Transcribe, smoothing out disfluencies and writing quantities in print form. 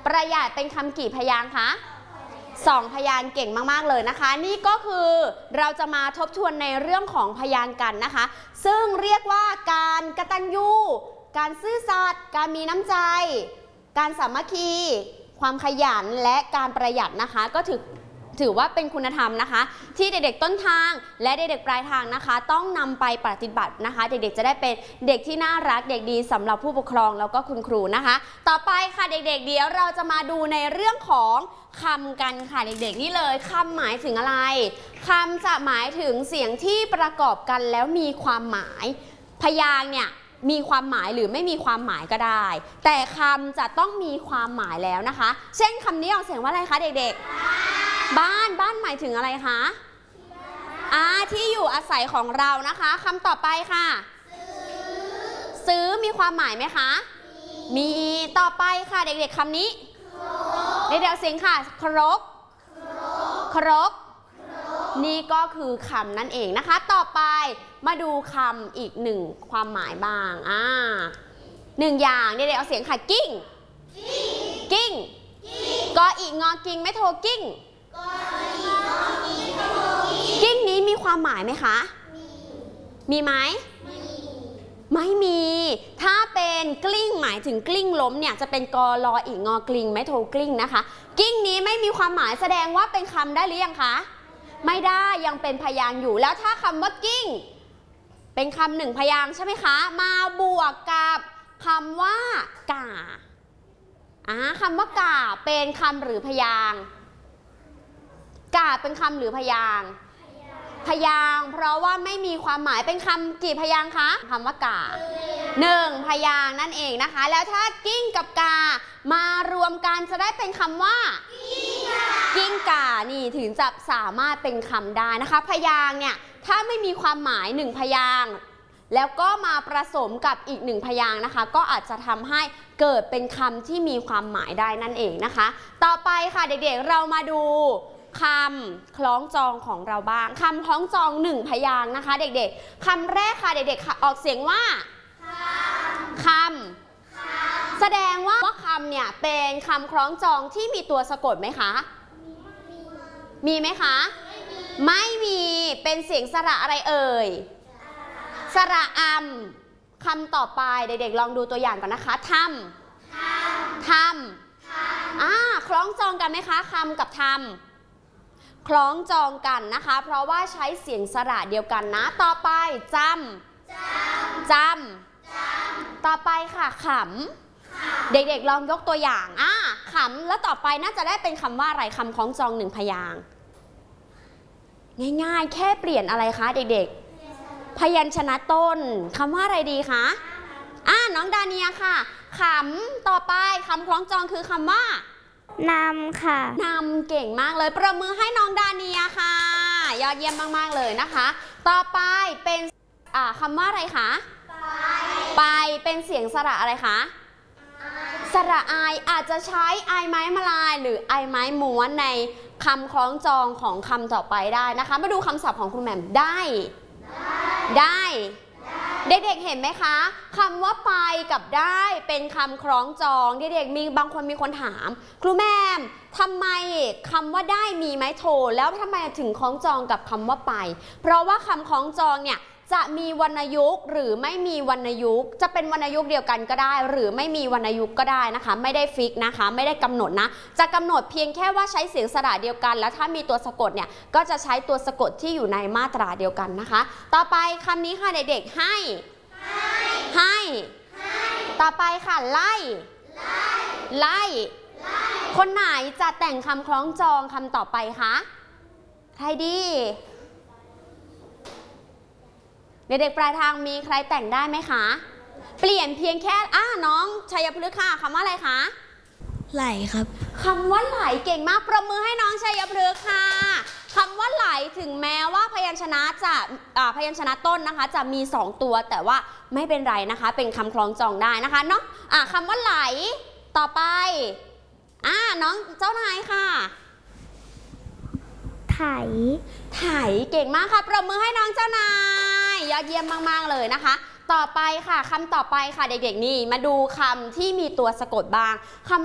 ประหยัดเป็นคำกี่พยางค์คะ2 พยางค์เก่งมากๆเลยนะคะนี่ก็คือเราจะมาทบทวนในเรื่องของพยางค์กันนะคะซึ่งเรียกว่าการกตัญญูการซื่อสัตย์การมีน้ำใจการสามัคคีความขยันและการประหยัดนะคะก็ถือว่าเป็นคุณธรรมนะคะที่เด็กๆต้นทางและเด็กๆปลายทางนะคะต้องนำไปปฏิบัตินะคะเด็กๆจะได้เป็นเด็กที่น่ารักเด็กดีสำหรับผู้ปกครองแล้วก็คุณครูนะคะต่อไปค่ะเด็กๆเดี๋ยวเราจะมาดูในเรื่องของคำกันค่ะเด็กๆนี่เลยคำหมายถึงอะไรคำจะหมายถึงเสียงที่ประกอบกันแล้วมีความหมายพยางค์เนี่ยมีความหมายหรือไม่มีความหมายก็ได้แต่คำจะต้องมีความหมายแล้วนะคะเช่นคำนี้ออกเสียงว่าอะไรคะเด็กๆบ้านหมายถึงอะไรคะที่อยู่อาศัยของเรานะคะคำต่อไปค่ะซื้อมีความหมายไหมคะมีต่อไปค่ะเด็กๆคำนี้เดี๋ยวเสียงค่ะครกนี่ก็คือคำนั่นเองนะคะต่อไปมาดูคำอีกหนึ่งความหมายบ้าง1 อย่างเด็กๆเอาเสียงค่ะกิ้งกออีกงอกิ้งไม่โทกิ้งกิ้งนี้มีความหมายไหมคะมีไหมไม่มีถ้าเป็นกลิ้งหมายถึงกลิ้งล้มเนี่ยจะเป็นกอลออีกงอกลิ้งไม่โทกลิ้งนะคะกิ้งนี้ไม่มีความหมายแสดงว่าเป็นคำได้หรือยังคะไม่ได้ยังเป็นพยางค์อยู่แล้วถ้าคำว่ากิ้งเป็นคำ1 พยางค์ใช่ไหมคะมาบวกกับคำว่าก่าคำว่าก่าเป็นคำหรือพยางค์ก่าเป็นคำหรือพยางค์พยางค์เพราะว่าไม่มีความหมายเป็นคำกี่พยางค์คะคำว่าก่า1 พยางค์นั่นเองนะคะแล้วถ้ากิ้งกับกามารวมกันจะได้เป็นคำว่ากิ้งก่านี่ถึงจะสามารถเป็นคำได้นะคะพยางค์เนี่ยถ้าไม่มีความหมาย1 พยางค์แล้วก็มาผสมกับอีก1 พยางค์นะคะก็อาจจะทำให้เกิดเป็นคำที่มีความหมายได้นั่นเองนะคะต่อไปค่ะเด็กๆเรามาดูคำคล้องจองของเราบ้างคำคล้องจอง1 พยางค์นะคะเด็กๆคำแรกค่ะเด็กๆออกเสียงว่าคำแสดงว่าคำเนี่ยเป็นคำคล้องจองที่มีตัวสะกดไหมคะมีไหมคะไม่มีเป็นเสียงสระอะไรเอ่ยสระคำต่อไปเด็กๆลองดูตัวอย่างก่อนนะคะทำคล้องจองกันไหมคะคำกับทำคล้องจองกันนะคะเพราะว่าใช้เสียงสระเดียวกันนะต่อไปจำต่อไปค่ะขำเด็กๆลองยกตัวอย่างขำแล้วต่อไปน่าจะได้เป็นคำว่าอะไรคำคล้องจอง1 พยางค์ง่ายๆแค่เปลี่ยนอะไรคะเด็กๆพยัญชนะต้นคำว่าอะไรดีคะน้องดาเนียค่ะขำต่อไปคำคล้องจองคือคำว่านำค่ะนำเก่งมากเลยประมือให้น้องดาเนียค่ะยอดเยี่ยมมากๆเลยนะคะต่อไปเป็นคำว่าอะไรคะไปเป็นเสียงสระอะไรคะสระอายอาจจะใช้ไอไม้มาลายหรือไอไม้ม้วนในคำคล้องจองของคำต่อไปได้นะคะมาดูคำศัพท์ของคุณแหม่มได้เด็กๆเห็นไหมคะคำว่าไปกับได้เป็นคำคล้องจองเด็กๆบางคนมีคนถามครูแหม่มทำไมคำว่าได้มีไม้โทแล้วทำไมถึงคล้องจองกับคำว่าไปเพราะว่าคำคล้องจองเนี่ยจะมีวรรณยุกต์หรือไม่มีวรรณยุกต์จะเป็นวรรณยุกต์เดียวกันก็ได้หรือไม่มีวรรณยุกต์ก็ได้นะคะไม่ได้ฟิกนะคะไม่ได้กำหนดนะจะกำหนดเพียงแค่ว่าใช้เสียงสระเดียวกันแล้วถ้ามีตัวสะกดเนี่ยก็จะใช้ตัวสะกดที่อยู่ในมาตราเดียวกันนะคะต่อไปคำนี้ค่ะเด็กๆให้ต่อไปค่ะไล่คนไหนจะแต่งคำคล้องจองคำต่อไปคะใครดีเด็กๆปลายทางมีใครแต่งได้ไหมคะเปลี่ยนเพียงแค่น้องชัยพฤกษ์ค่ะคำว่าอะไรคะไหลครับคำว่าไหลเก่งมากประมือให้น้องชัยพฤกษ์ค่ะคำว่าไหลถึงแม้ว่าพยัญชนะต้นนะคะจะมี2 ตัวแต่ว่าไม่เป็นไรนะคะเป็นคำคล้องจองได้นะคะเนาะคำว่าไหลต่อไปน้องเจ้านายค่ะไถเก่งมากค่ะปรบมือให้น้องเจ้านายยอดเยี่ยมมากๆเลยนะคะต่อไปค่ะคำต่อไปค่ะเด็กๆนี่มาดูคำที่มีตัวสะกดบ้างคำ